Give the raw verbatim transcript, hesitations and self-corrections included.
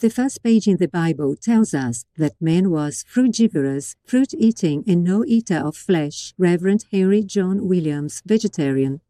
The first page in the Bible tells us that man was frugivorous, fruit-eating and no eater of flesh. Reverend Henry John Williams, vegetarian.